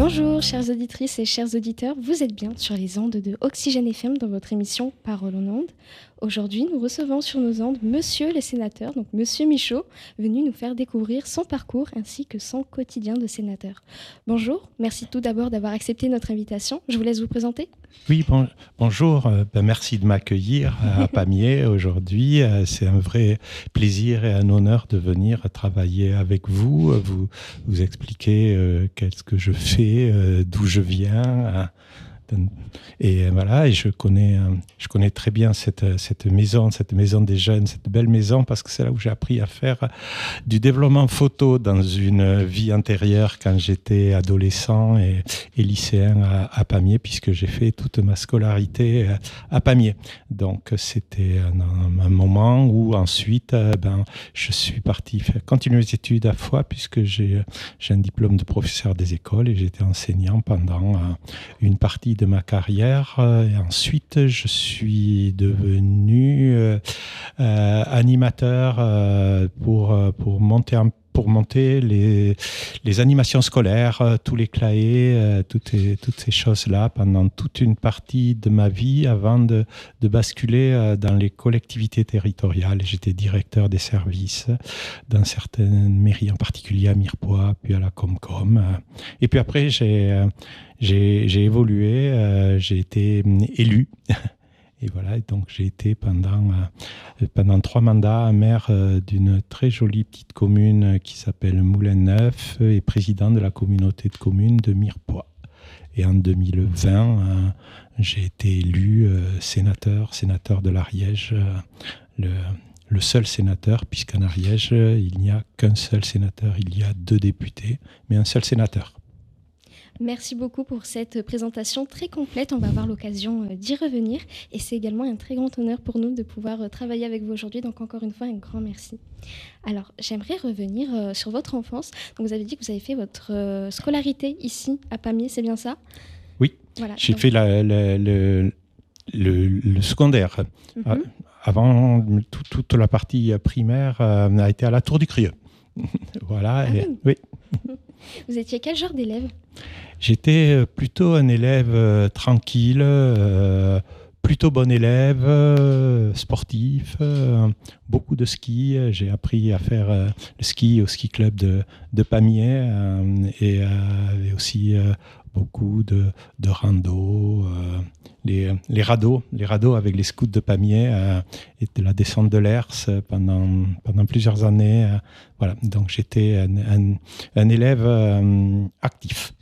Bonjour chères auditrices et chers auditeurs, vous êtes bien sur les ondes de Oxygène FM dans votre émission Parole en ondes. Aujourd'hui, nous recevons sur nos ondes Monsieur le sénateur, donc Monsieur Michaud, venu nous faire découvrir son parcours ainsi que son quotidien de sénateur. Bonjour, merci tout d'abord d'avoir accepté notre invitation. Je vous laisse vous présenter. Oui, bonjour. Merci de m'accueillir à Pamiers aujourd'hui. C'est un vrai plaisir et un honneur de venir travailler avec vous, vous expliquer qu'est-ce que je fais, d'où je viens. Et voilà, et je connais très bien cette maison des jeunes, cette belle maison, parce que c'est là où j'ai appris à faire du développement photo dans une vie antérieure quand j'étais adolescent et lycéen à Pamiers, puisque j'ai fait toute ma scolarité à Pamiers. Donc c'était un moment où ensuite je suis parti continuer mes études à Foix, puisque j'ai un diplôme de professeur des écoles et j'étais enseignant pendant une partie de ma carrière, et ensuite je suis devenu animateur pour monter les animations scolaires, tous les claés, toutes ces choses-là pendant toute une partie de ma vie avant de basculer dans les collectivités territoriales. J'étais directeur des services dans certaines mairies, en particulier à Mirepoix, puis à la Comcom. Et puis après, j'ai évolué, j'ai été élu. Et voilà, donc j'ai été pendant 3 mandats maire d'une très jolie petite commune qui s'appelle Moulin-Neuf et président de la communauté de communes de Mirepoix. Et en 2020, j'ai été élu sénateur de l'Ariège, le seul sénateur, puisqu'en Ariège, il n'y a qu'un seul sénateur, il y a 2 députés, mais un seul sénateur. Merci beaucoup pour cette présentation très complète. On va avoir l'occasion d'y revenir. Et c'est également un très grand honneur pour nous de pouvoir travailler avec vous aujourd'hui. Donc encore une fois, un grand merci. Alors, j'aimerais revenir sur votre enfance. Donc, vous avez dit que vous avez fait votre scolarité ici, à Pamiers, c'est bien ça ? Oui, voilà, j'ai fait le secondaire. Mm-hmm. Avant, toute la partie primaire a été à la Tour du Crieux. Voilà. Ah, et, oui. Vous étiez quel genre d'élève ? J'étais plutôt un élève tranquille, plutôt bon élève, sportif, beaucoup de ski. J'ai appris à faire le ski au ski club de Pamiers et aussi beaucoup de rando, les radeaux avec les scouts de Pamiers et de la descente de l'Hers pendant plusieurs années. Voilà, donc j'étais un élève actif.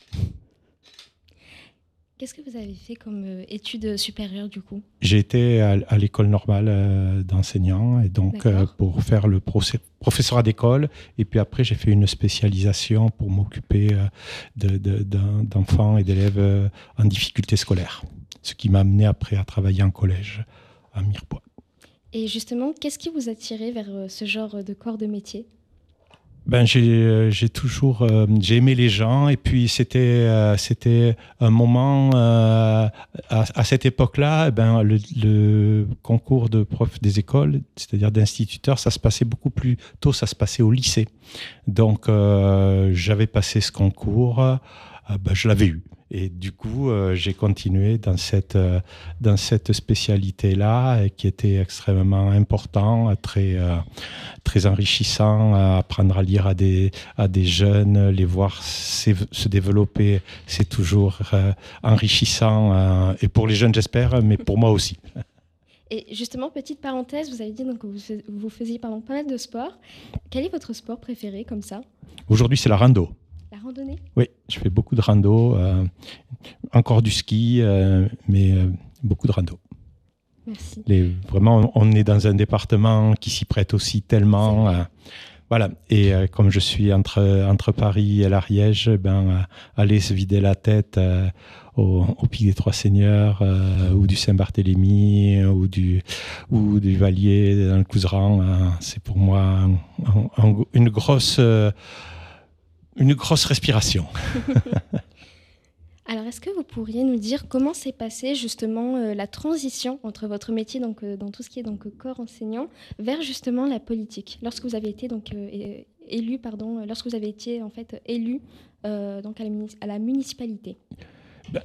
Qu'est-ce que vous avez fait comme études supérieures du coup ? J'ai été à l'école normale d'enseignant et donc pour faire le professorat d'école, et puis après j'ai fait une spécialisation pour m'occuper d'enfants et d'élèves en difficulté scolaire, ce qui m'a amené après à travailler en collège à Mirepoix. Et justement, qu'est-ce qui vous a tiré vers ce genre de corps de métier ? J'ai toujours j'ai aimé les gens, et puis c'était un moment à cette époque-là, le concours de prof des écoles, c'est-à-dire d'instituteurs, ça se passait beaucoup plus tôt, ça se passait au lycée. Donc j'avais passé ce concours, je l'avais eu. Et du coup, j'ai continué dans cette spécialité-là, qui était extrêmement important, très enrichissant, apprendre à lire à des jeunes, les voir se développer, c'est toujours enrichissant, et pour les jeunes, j'espère, mais pour moi aussi. Et justement, petite parenthèse, vous avez dit donc, que vous faisiez pas mal de sport. Quel est votre sport préféré comme ça ? Aujourd'hui, c'est la rando. La randonnée ? Oui, je fais beaucoup de rando, encore du ski, mais beaucoup de rando. Merci. Vraiment, on est dans un département qui s'y prête aussi tellement. Voilà. Et comme je suis entre Paris et l'Ariège, aller se vider la tête au Pic des Trois Seigneurs, ou du Saint-Barthélemy, ou du Vallier dans le Couserans, c'est pour moi une grosse respiration. Alors, est-ce que vous pourriez nous dire comment s'est passée justement la transition entre votre métier donc, dans tout ce qui est donc, corps enseignant vers justement la politique, lorsque vous avez été donc, élu, lorsque vous avez été en fait élu donc à la municipalité? Ben,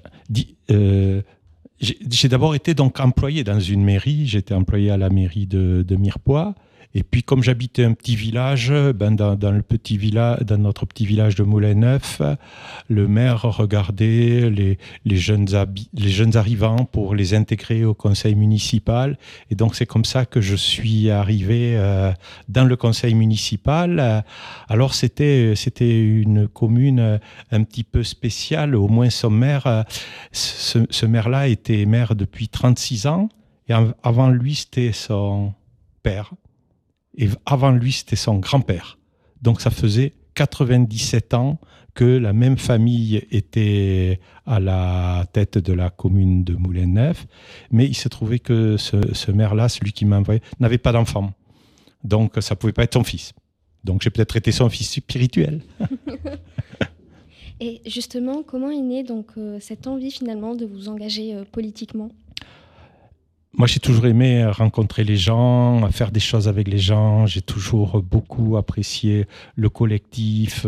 j'ai d'abord été donc employé dans une mairie. J'étais employé à la mairie de Mirepoix. Et puis, comme j'habitais un petit village, dans notre petit village de Moulin-Neuf, le maire regardait les jeunes arrivants pour les intégrer au conseil municipal. Et donc, c'est comme ça que je suis arrivé dans le conseil municipal. Alors, c'était une commune un petit peu spéciale. Au moins, son maire, ce maire-là était maire depuis 36 ans. Et avant lui, c'était son père. Et avant lui, c'était son grand-père. Donc ça faisait 97 ans que la même famille était à la tête de la commune de Moulin-Neuf. Mais il se trouvait que ce maire-là, celui qui m'a envoyé, n'avait pas d'enfant. Donc ça ne pouvait pas être son fils. Donc j'ai peut-être été son fils spirituel. Et justement, comment est née donc, cette envie finalement de vous engager politiquement ? Moi, j'ai toujours aimé rencontrer les gens, faire des choses avec les gens. J'ai toujours beaucoup apprécié le collectif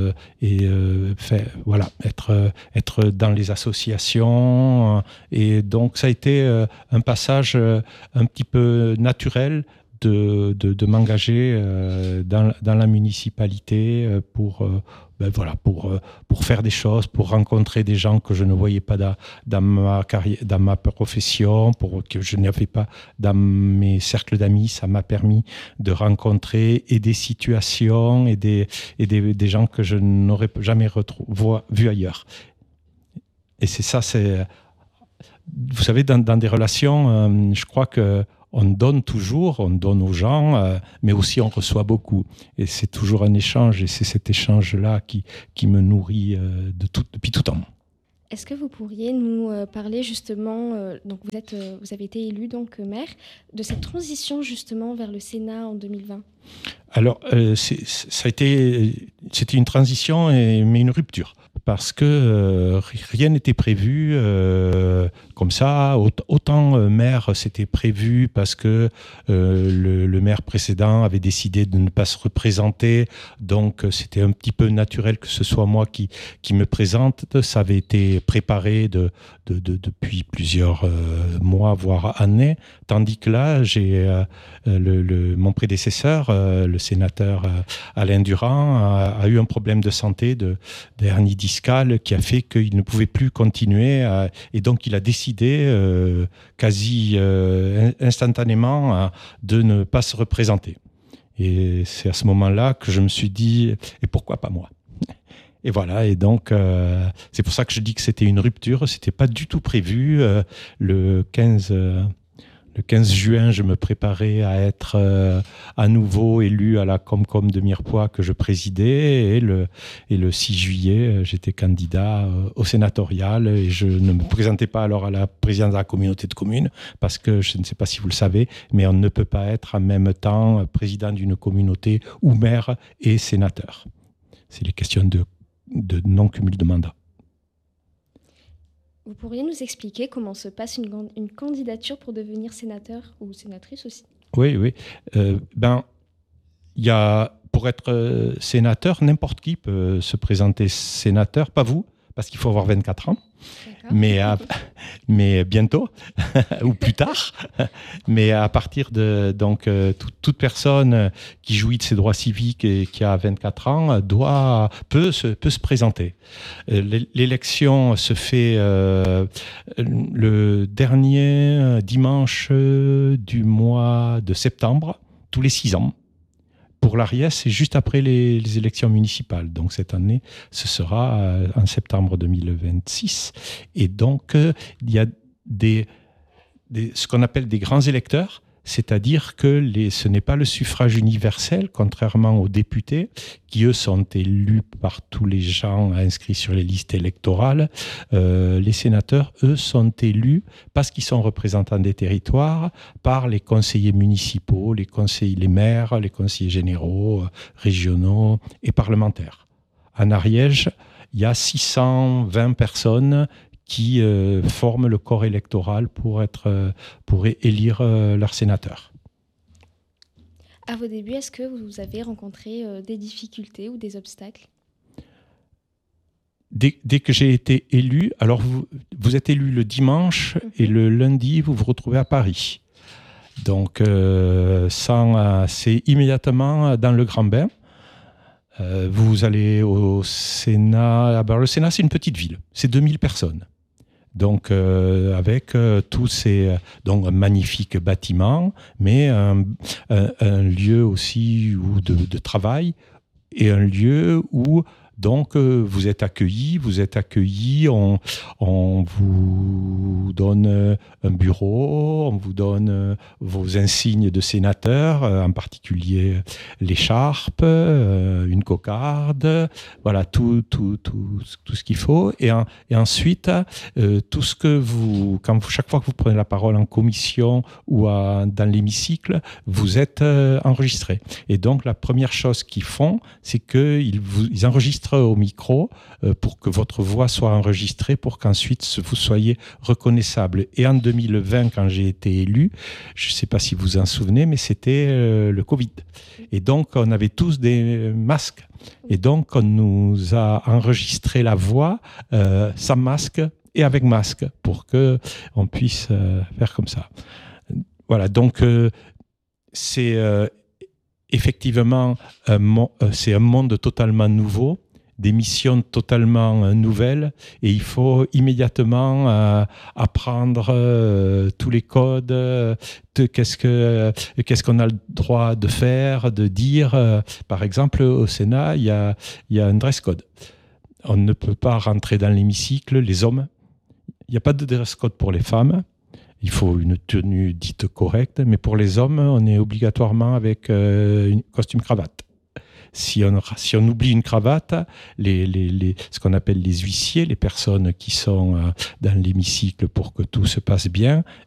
être dans les associations. Et donc, ça a été un passage un petit peu naturel de m'engager dans la municipalité pour faire des choses, pour rencontrer des gens que je ne voyais pas dans ma carrière, dans ma profession, que je n'avais pas dans mes cercles d'amis. Ça m'a permis de rencontrer et des situations et des gens que je n'aurais jamais vus ailleurs. Et c'est ça, vous savez, dans des relations, je crois que on donne toujours, on donne aux gens, mais aussi on reçoit beaucoup. Et c'est toujours un échange, et c'est cet échange-là qui me nourrit depuis tout temps. Est-ce que vous pourriez nous parler justement, donc vous avez été élu donc maire, de cette transition justement vers le Sénat en 2020 ? Alors, c'était une transition, mais une rupture. Parce que rien n'était prévu comme ça. Autant maire, c'était prévu parce que le maire précédent avait décidé de ne pas se représenter. Donc, c'était un petit peu naturel que ce soit moi qui me présente. Ça avait été préparé depuis plusieurs mois, voire années. Tandis que là, j'ai mon prédécesseur, le sénateur Alain Durand, a eu un problème de santé, d'hernie discale, qui a fait qu'il ne pouvait plus continuer. Et donc, il a décidé quasi instantanément de ne pas se représenter. Et c'est à ce moment-là que je me suis dit, et pourquoi pas moi ? Et voilà, et donc c'est pour ça que je dis que c'était une rupture, c'était pas du tout prévu. Le 15 juin, je me préparais à être à nouveau élu à la Comcom de Mirepoix que je présidais, et le 6 juillet, j'étais candidat au sénatorial, et je ne me présentais pas alors à la présidence de la communauté de communes, parce que je ne sais pas si vous le savez, mais on ne peut pas être en même temps président d'une communauté ou maire et sénateur. C'est les questions de non-cumul de mandat. Vous pourriez nous expliquer comment se passe une candidature pour devenir sénateur ou sénatrice aussi ? Oui. Il y a, pour être sénateur, n'importe qui peut se présenter sénateur, pas vous, parce qu'il faut avoir 24 ans. Mais bientôt ou plus tard. Mais à partir de toute personne qui jouit de ses droits civiques et qui a 24 ans peut se présenter. L'élection se fait le dernier dimanche du mois de septembre, tous les 6 ans. Pour l'Ariège, c'est juste après les élections municipales. Donc cette année, ce sera en septembre 2026. Et donc, il y a ce qu'on appelle des grands électeurs, c'est-à-dire que ce n'est pas le suffrage universel, contrairement aux députés, qui eux sont élus par tous les gens inscrits sur les listes électorales. Les sénateurs, eux, sont élus parce qu'ils sont représentants des territoires par les conseillers municipaux, les maires, les conseillers généraux, régionaux et parlementaires. En Ariège, il y a 620 personnes qui forment le corps électoral pour élire leurs sénateurs. À vos débuts, est-ce que vous avez rencontré des difficultés ou des obstacles? Dès que j'ai été élu, alors vous êtes élu le dimanche et le lundi, vous vous retrouvez à Paris. Donc, c'est immédiatement dans le grand bain. Vous allez au Sénat. Alors, le Sénat, c'est une petite ville. C'est 2000 personnes. Donc, avec tous ces... donc, un magnifique bâtiment, mais un lieu aussi de travail et un lieu où... Donc, vous êtes accueillis, on vous donne un bureau, on vous donne vos insignes de sénateur, en particulier l'écharpe, une cocarde, voilà, tout ce qu'il faut. Et ensuite, tout ce que chaque fois que vous prenez la parole en commission ou dans l'hémicycle, vous êtes enregistré. Et donc, la première chose qu'ils font, c'est qu'ils enregistrent au micro pour que votre voix soit enregistrée pour qu'ensuite vous soyez reconnaissable. Et en 2020, quand j'ai été élu, je ne sais pas si vous vous en souvenez, mais c'était le Covid. Et donc, on avait tous des masques. Et donc, on nous a enregistré la voix sans masque et avec masque pour qu'on puisse faire comme ça. Voilà, donc c'est effectivement c'est un monde totalement nouveau, des missions totalement nouvelles, et il faut immédiatement apprendre tous les codes, qu'est-ce qu'on a le droit de faire, de dire. Par exemple, au Sénat, il y a un dress code. On ne peut pas rentrer dans l'hémicycle, les hommes. Il n'y a pas de dress code pour les femmes. Il faut une tenue dite correcte, mais pour les hommes, on est obligatoirement avec une costume-cravate. Si on oublie une cravate, ce qu'on appelle les huissiers, les personnes qui sont dans l'hémicycle pour que tout se passe bien,